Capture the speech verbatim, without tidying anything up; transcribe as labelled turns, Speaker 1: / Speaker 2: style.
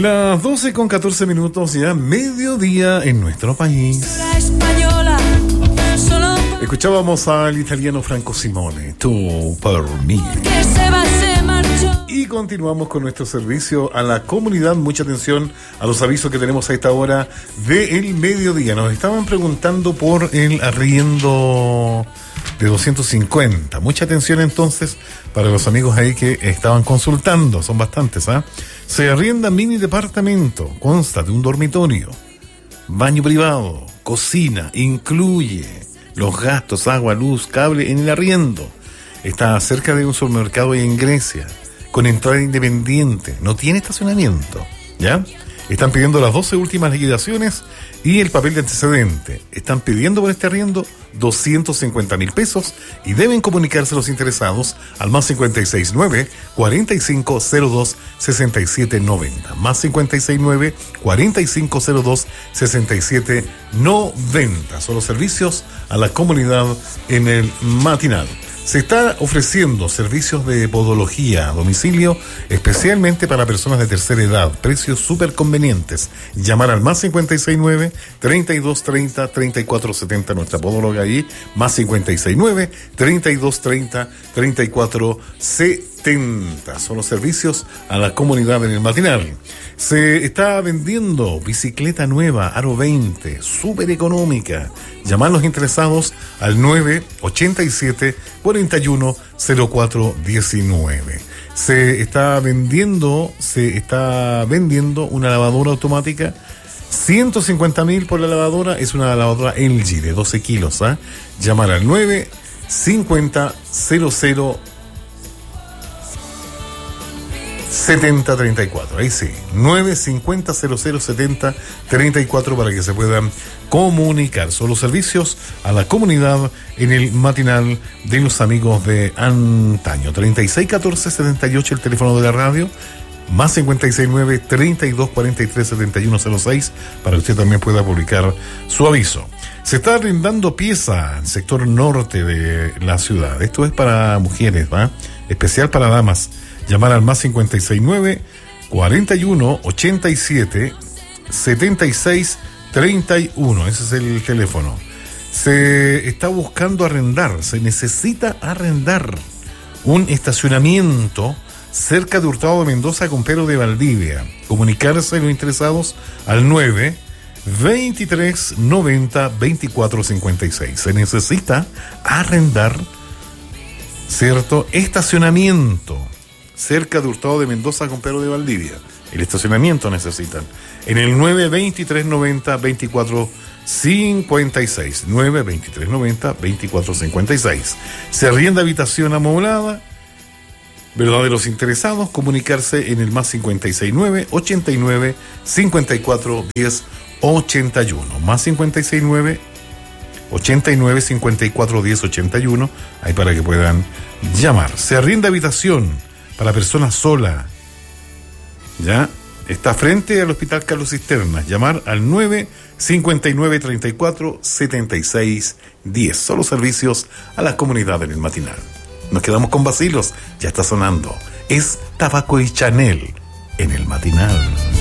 Speaker 1: Las doce con catorce minutos, ya mediodía en nuestro país. Escuchábamos al italiano Franco Simone, Tu per me. Y continuamos con nuestro servicio a la comunidad. Mucha atención a los avisos que tenemos a esta hora del mediodía. Nos estaban preguntando por el arriendo de doscientos cincuenta. Mucha atención entonces para los amigos ahí que estaban consultando. Son bastantes, ¿ah? ¿eh? Se arrienda mini departamento. Consta de un dormitorio, baño privado, cocina. Incluye los gastos, agua, luz, cable en el arriendo. Está cerca de un supermercado ahí en Grecia, con entrada independiente. No tiene estacionamiento, ¿ya? Están pidiendo las doce últimas liquidaciones y el papel de antecedente. Están pidiendo por este arriendo doscientos cincuenta mil pesos y deben comunicarse los interesados al más cincuenta y seis nueve, cuarenta y cinco cero dos, sesenta y siete noventa. Más cincuenta y seis nueve, cuarenta y cinco cero dos, sesenta y siete noventa. Son los servicios a la comunidad en el matinal. Se está ofreciendo servicios de podología a domicilio, especialmente para personas de tercera edad. Precios súper convenientes. Llamar al más cincuenta y seis nueve, treinta y dos treinta, treinta y cuatro setenta, nuestra podóloga ahí. Más cincuenta y seis nueve, treinta y dos treinta, treinta y cuatro setenta. Son los servicios a la comunidad en el matinal. Se está vendiendo bicicleta nueva, Aro veinte, súper económica. Llamar a los interesados al nueve ochenta y siete, cuarenta y uno, cero cuatro diecinueve. Se está vendiendo, se está vendiendo una lavadora automática, ciento cincuenta mil por la lavadora. Es una lavadora L G de doce kilos, ¿eh? Llamar al nueve cincuenta cero cero setenta treinta y cuatro. Ahí sí, nueve cincuenta cero cero setenta treinta y cuatro para que se puedan comunicar. Son los servicios a la comunidad en el matinal de los amigos de antaño. treinta y seis catorce setenta y ocho el teléfono de la radio, más cincuenta y seis nueve, treinta y dos cuarenta y tres, setenta y uno cero seis para que usted también pueda publicar su aviso. Se está arrendando pieza en el sector norte de la ciudad. Esto es para mujeres, ¿va? Especial para damas. Llamar al más cincuenta y seis nueve, cuarenta y uno, ochenta y siete, setenta y seis treinta y uno. Ese es el teléfono. Se está buscando arrendar, se necesita arrendar un estacionamiento cerca de Hurtado de Mendoza con Pero de Valdivia. Comunicarse los interesados al nueve veintitrés noventa veinticuatro cincuenta y seis. Se necesita arrendar, ¿cierto?, estacionamiento cerca de Hurtado de Mendoza con Pero de Valdivia. El estacionamiento necesitan en el nueve veintitrés noventa veinticuatro cincuenta y seis. nueve veintitrés noventa veinticuatro cincuenta y seis. Se arrienda habitación amoblada. Verdaderos interesados, comunicarse en el más cincuenta y seis nueve, ochenta y nueve, cincuenta y cuatro, diez, ochenta y uno. Más cincuenta y seis nueve, ochenta y nueve, cincuenta y cuatro, diez, ochenta y uno. Ahí para que puedan llamar. Se arrienda habitación para personas sola. Ya está frente al Hospital Carlos Cisternas. Llamar al nueve cincuenta y nueve, treinta y cuatro, setenta y seis, diez. Son los servicios a la comunidad en el matinal. Nos quedamos con vacilos. Ya está sonando. Es Tabaco y Chanel en el matinal.